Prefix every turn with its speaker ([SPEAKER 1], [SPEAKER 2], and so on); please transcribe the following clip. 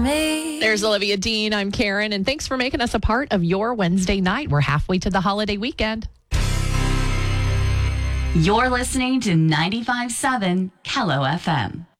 [SPEAKER 1] There's Olivia Dean. I'm Karen, and thanks for making us a part of your Wednesday night. We're halfway to the holiday weekend.
[SPEAKER 2] You're listening to 95.7 Kello FM.